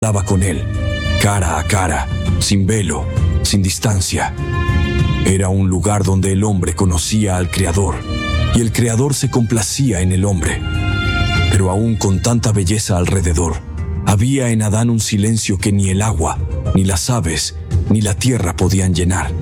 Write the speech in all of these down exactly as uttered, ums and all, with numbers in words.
hablaba con él, cara a cara, sin velo, sin distancia. Era un lugar donde el hombre conocía al Creador y el Creador se complacía en el hombre. Pero aún con tanta belleza alrededor, había en Adán un silencio que ni el agua, ni las aves, ni la tierra podían llenar.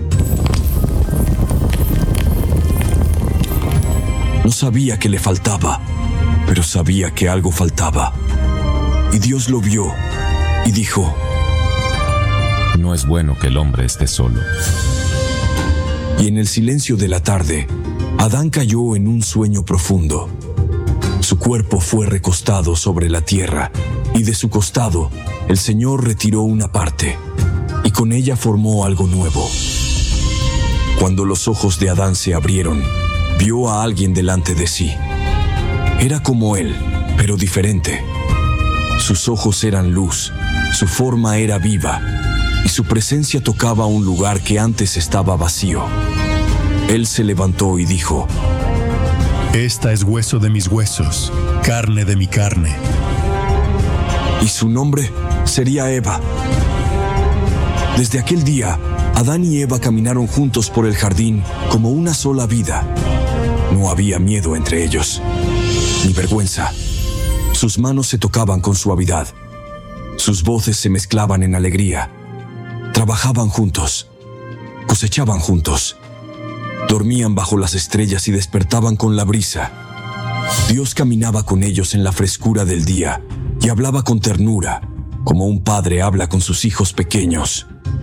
No sabía qué le faltaba, pero sabía que algo faltaba. Y Dios lo vio y dijo: no es bueno que el hombre esté solo. Y en el silencio de la tarde, Adán cayó en un sueño profundo. Su cuerpo fue recostado sobre la tierra, y de su costado el Señor retiró una parte, y con ella formó algo nuevo. Cuando los ojos de Adán se abrieron, vio a alguien delante de sí. Era como él, pero diferente. Sus ojos eran luz, su forma era viva, y su presencia tocaba un lugar que antes estaba vacío. Él se levantó y dijo: esta es hueso de mis huesos, carne de mi carne. Y su nombre sería Eva. Desde aquel día, Adán y Eva caminaron juntos por el jardín como una sola vida. No había miedo entre ellos, ni vergüenza. Sus manos se tocaban con suavidad. Sus voces se mezclaban en alegría. Trabajaban juntos. Cosechaban juntos. Dormían bajo las estrellas y despertaban con la brisa. Dios caminaba con ellos en la frescura del día y hablaba con ternura, como un padre habla con sus hijos pequeños.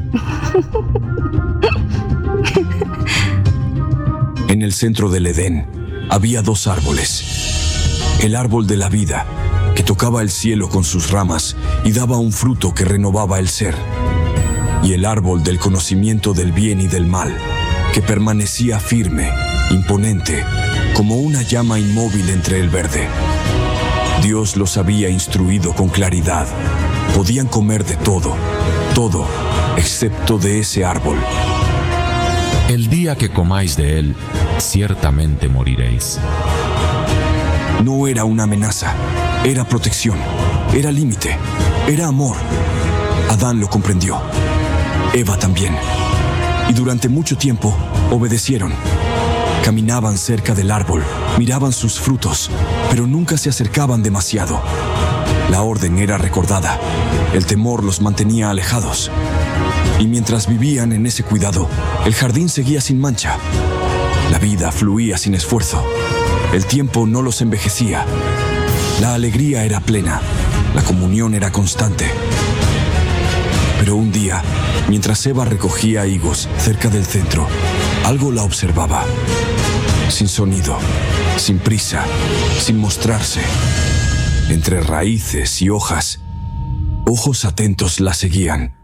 En el centro del Edén había dos árboles. El árbol de la vida, que tocaba el cielo con sus ramas y daba un fruto que renovaba el ser. Y el árbol del conocimiento del bien y del mal, que permanecía firme, imponente, como una llama inmóvil entre el verde. Dios los había instruido con claridad. Podían comer de todo, todo, excepto de ese árbol. El día que comáis de él, ciertamente moriréis. No era una amenaza, era protección, era límite, era amor. Adán lo comprendió, Eva también. Y durante mucho tiempo obedecieron. Caminaban cerca del árbol, miraban sus frutos, pero nunca se acercaban demasiado. La orden era recordada, el temor los mantenía alejados. Y mientras vivían en ese cuidado, el jardín seguía sin mancha. La vida fluía sin esfuerzo. El tiempo no los envejecía. La alegría era plena, la comunión era constante. Pero un día, mientras Eva recogía higos cerca del centro, algo la observaba. Sin sonido, sin prisa, sin mostrarse. Entre raíces y hojas, ojos atentos la seguían.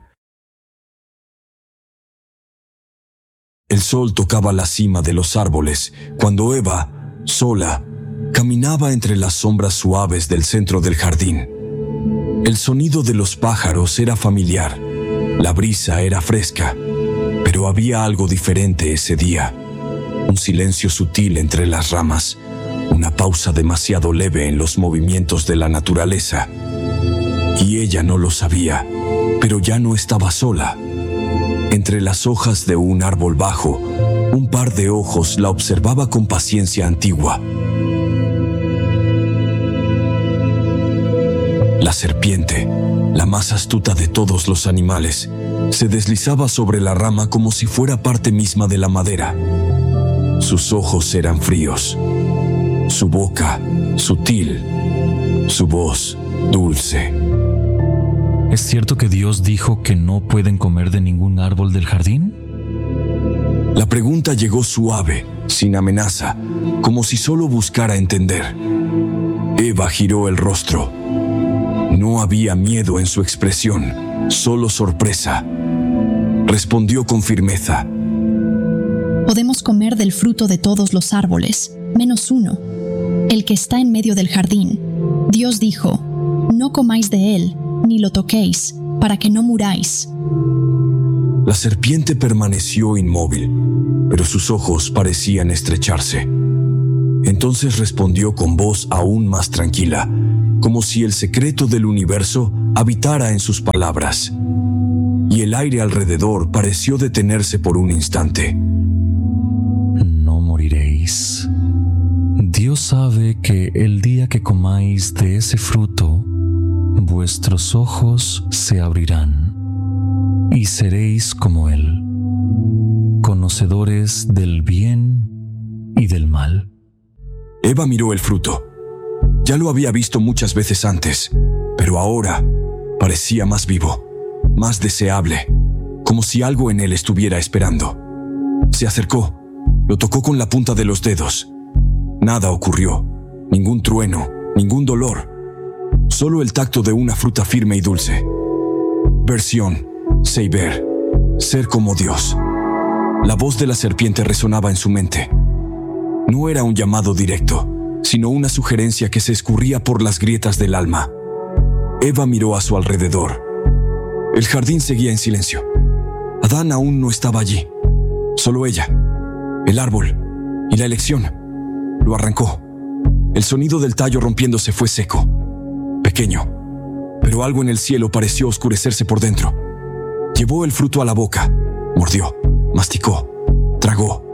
El sol tocaba la cima de los árboles cuando Eva, sola, caminaba entre las sombras suaves del centro del jardín. El sonido de los pájaros era familiar, la brisa era fresca, pero había algo diferente ese día. Un silencio sutil entre las ramas, una pausa demasiado leve en los movimientos de la naturaleza. Y ella no lo sabía, pero ya no estaba sola. Entre las hojas de un árbol bajo, un par de ojos la observaba con paciencia antigua. La serpiente, la más astuta de todos los animales, se deslizaba sobre la rama como si fuera parte misma de la madera. Sus ojos eran fríos, su boca sutil, su voz dulce. ¿Es cierto que Dios dijo que no pueden comer de ningún árbol del jardín? La pregunta llegó suave, sin amenaza, como si solo buscara entender. Eva giró el rostro. No había miedo en su expresión, solo sorpresa. Respondió con firmeza: podemos comer del fruto de todos los árboles, menos uno, el que está en medio del jardín. Dios dijo: no comáis de él, ni lo toquéis, para que no muráis. La serpiente permaneció inmóvil, pero sus ojos parecían estrecharse. Entonces respondió con voz aún más tranquila, como si el secreto del universo habitara en sus palabras, y el aire alrededor pareció detenerse por un instante. No moriréis. Dios sabe que el día que comáis de ese fruto, vuestros ojos se abrirán, y seréis como Él, conocedores del bien y del mal. Eva miró el fruto. Ya lo había visto muchas veces antes, pero ahora parecía más vivo, más deseable, como si algo en él estuviera esperando. Se acercó, lo tocó con la punta de los dedos. Nada ocurrió, ningún trueno, ningún dolor, solo el tacto de una fruta firme y dulce. Versión, Seiber, ser como Dios. La voz de la serpiente resonaba en su mente. No era un llamado directo, sino una sugerencia que se escurría por las grietas del alma. Eva miró a su alrededor. El jardín seguía en silencio. Adán aún no estaba allí. Solo ella, el árbol y la elección. Lo arrancó. El sonido del tallo rompiéndose fue seco, pequeño, pero algo en el cielo pareció oscurecerse por dentro. Llevó el fruto a la boca, mordió, masticó, tragó.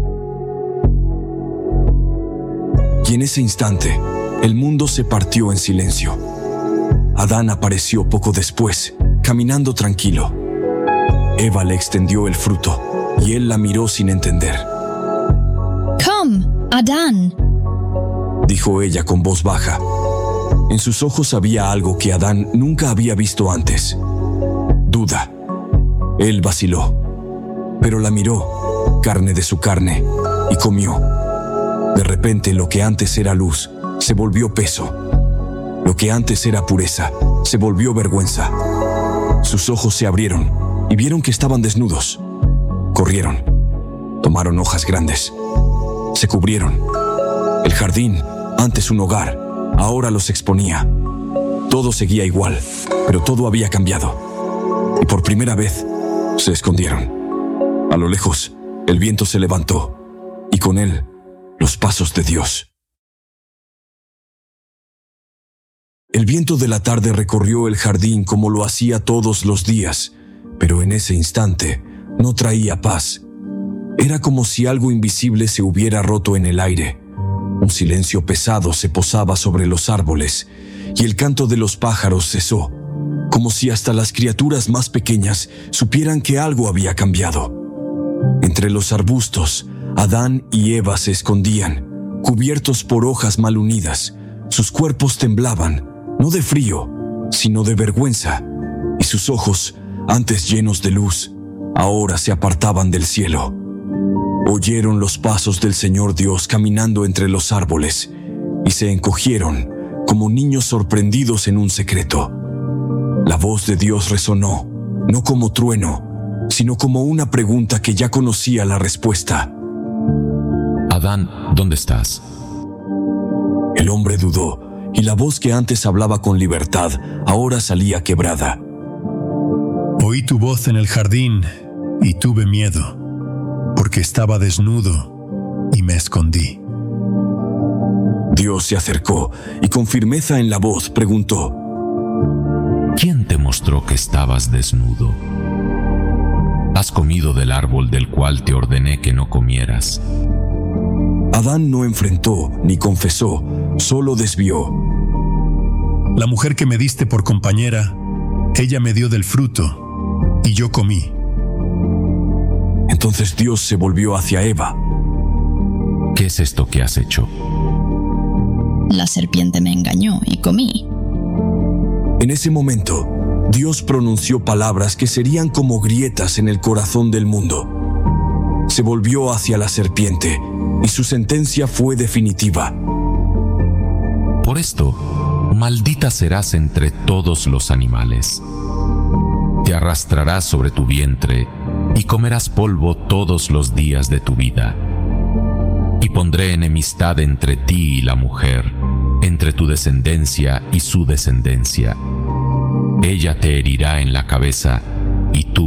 Y en ese instante, el mundo se partió en silencio. Adán apareció poco después, caminando tranquilo. Eva le extendió el fruto y él la miró sin entender. Come, Adán, dijo ella con voz baja. En sus ojos había algo que Adán nunca había visto antes. Duda. Él vaciló, pero la miró, carne de su carne, y comió. De repente, lo que antes era luz se volvió peso. Lo que antes era pureza se volvió vergüenza. Sus ojos se abrieron y vieron que estaban desnudos. Corrieron. Tomaron hojas grandes. Se cubrieron. El jardín, antes un hogar, ahora los exponía. Todo seguía igual, pero todo había cambiado. Y por primera vez, se escondieron. A lo lejos, el viento se levantó, y con él, los pasos de Dios. El viento de la tarde recorrió el jardín como lo hacía todos los días, pero en ese instante no traía paz. Era como si algo invisible se hubiera roto en el aire. Un silencio pesado se posaba sobre los árboles, y el canto de los pájaros cesó, como si hasta las criaturas más pequeñas supieran que algo había cambiado. Entre los arbustos, Adán y Eva se escondían, cubiertos por hojas mal unidas. Sus cuerpos temblaban, no de frío, sino de vergüenza, y sus ojos, antes llenos de luz, ahora se apartaban del cielo. Oyeron los pasos del Señor Dios caminando entre los árboles, y se encogieron como niños sorprendidos en un secreto. La voz de Dios resonó, no como trueno, sino como una pregunta que ya conocía la respuesta. Adán, ¿dónde estás? El hombre dudó, y la voz que antes hablaba con libertad, ahora salía quebrada. Oí tu voz en el jardín, y tuve miedo, porque estaba desnudo, y me escondí. Dios se acercó, y con firmeza en la voz preguntó: ¿Quién te mostró que estabas desnudo? Has comido del árbol del cual te ordené que no comieras. Adán no enfrentó ni confesó, solo desvió. La mujer que me diste por compañera, ella me dio del fruto, y yo comí. Entonces Dios se volvió hacia Eva. ¿Qué es esto que has hecho? La serpiente me engañó y comí. En ese momento, Dios pronunció palabras que serían como grietas en el corazón del mundo. Se volvió hacia la serpiente, y su sentencia fue definitiva. Por esto, maldita serás entre todos los animales. Te arrastrarás sobre tu vientre y comerás polvo todos los días de tu vida. Y pondré enemistad entre ti y la mujer, entre tu descendencia y su descendencia. Ella te herirá en la cabeza y tú